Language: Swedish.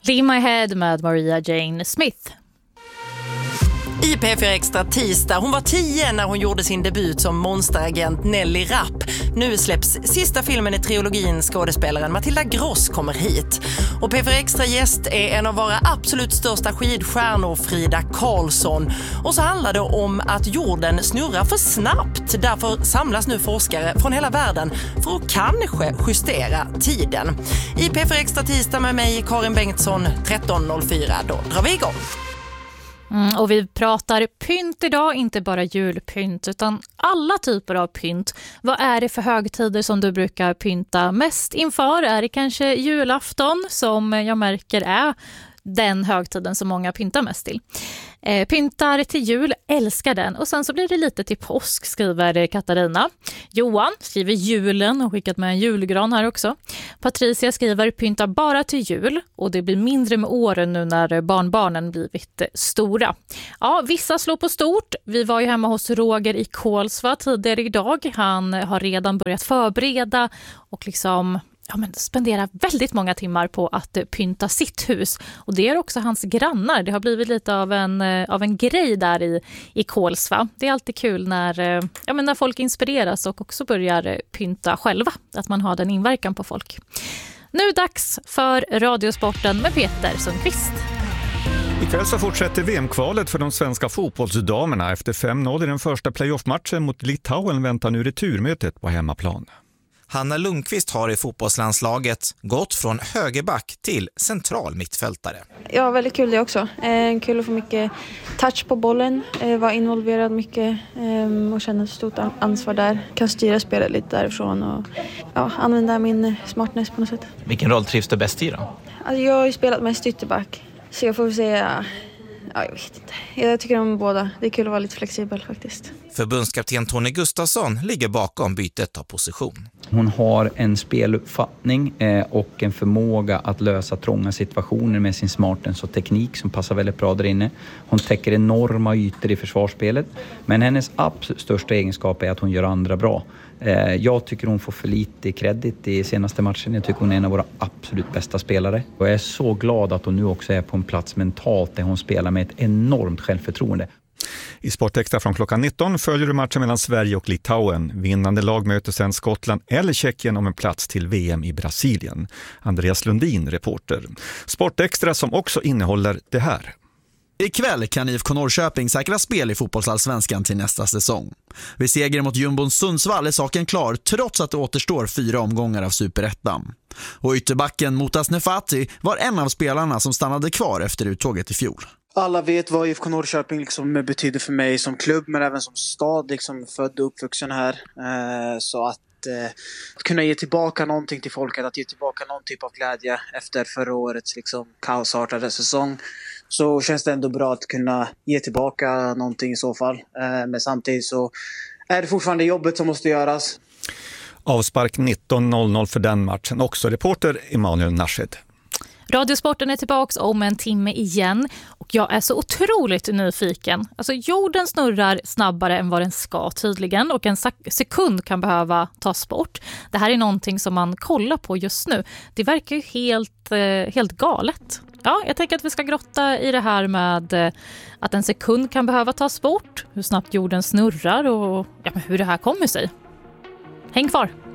Leave My Head med Maria Jane Smith. I P4 Extra tisdag. Hon var 10 när hon gjorde sin debut som monsteragent Nelly Rapp. Nu släpps sista filmen i trilogin. Skådespelaren Matilda Gross kommer hit. Och P4 Extra gäst är en av våra absolut största skidstjärnor, Frida Karlsson. Och så handlar det om att jorden snurrar för snabbt. Därför samlas nu forskare från hela världen för att kanske justera tiden. I P4 Extra tisdag med mig, Karin Bengtsson, 13.04. Då drar vi igång. Och vi pratar pynt idag, inte bara julpynt utan alla typer av pynt. Vad är det för högtider som du brukar pynta mest inför? Är det kanske julafton som jag märker är den högtiden som många pyntar mest till? Pyntar till jul, älskar den. Och sen så blir det lite till påsk, skriver Katarina. Johan skriver julen och skickat med en julgran här också. Patricia skriver pyntar bara till jul och det blir mindre med åren nu när barnbarnen blivit stora. Ja, vissa slår på stort. Vi var ju hemma hos Roger i Kolsva tidigare idag. Han har redan börjat förbereda och spendera väldigt många timmar på att pynta sitt hus. Och det är också hans grannar. Det har blivit lite av en grej där i Kolsva. Det är alltid kul när folk inspireras och också börjar pynta själva. Att man har den inverkan på folk. Nu dags för Radiosporten med Peter Sundqvist. Ikväll så fortsätter VM-kvalet för de svenska fotbollsdamerna. Efter 5-0 i den första playoff-matchen mot Litauen väntar nu returmötet på hemmaplan. Hanna Lundqvist har i fotbollslandslaget gått från högerback till central mittfältare. Ja, väldigt kul det också. Kul att få mycket touch på bollen, vara involverad mycket och känna ett stort ansvar där. Kan styra spelet lite därifrån och använda min smartness på något sätt. Vilken roll trivs du bäst i då? Alltså, jag har ju spelat med ytterback, så jag får säga... Ja, jag vet inte. Jag tycker om båda. Det är kul att vara lite flexibel faktiskt. Förbundskapten Tony Gustafsson ligger bakom bytet av position. Hon har en speluppfattning och en förmåga att lösa trånga situationer med sin smartness och teknik som passar väldigt bra där inne. Hon täcker enorma ytor i försvarsspelet, men hennes absolut största egenskap är att hon gör andra bra. Jag tycker hon får för lite kredit i senaste matchen. Jag tycker hon är en av våra absolut bästa spelare. Och jag är så glad att hon nu också är på en plats mentalt där hon spelar med ett enormt självförtroende. I Sportextra från klockan 19 följer du matchen mellan Sverige och Litauen. Vinnande lag möter sedan Skottland eller Tjeckien om en plats till VM i Brasilien. Andreas Lundin, reporter. Sportextra som också innehåller det här. Ikväll kan IFK Norrköping säkra spel i fotbollsallsvenskan till nästa säsong. Vid seger mot Jumbon Sundsvall är saken klar trots att det återstår 4 omgångar av Superettan. Och ytterbacken Motas Nefati var en av spelarna som stannade kvar efter uttåget i fjol. Alla vet vad IFK Norrköping betyder för mig som klubb, men även som stad, född och uppvuxen här. Så att kunna ge tillbaka någonting till folket, att ge tillbaka någon typ av glädje efter förra årets kaosartade säsong, så känns det ändå bra att kunna ge tillbaka någonting i så fall. Men samtidigt så är det fortfarande jobbet som måste göras. Avspark 19.00 för den matchen. Också reporter Emanuel Nashed. Radiosporten är tillbaka om en timme igen och jag är så otroligt nyfiken. Alltså jorden snurrar snabbare än vad den ska tydligen och en sekund kan behöva tas bort. Det här är någonting som man kollar på just nu. Det verkar ju helt galet. Ja, jag tänker att vi ska grotta i det här med att en sekund kan behöva tas bort, hur snabbt jorden snurrar och hur det här kommer sig. Häng kvar!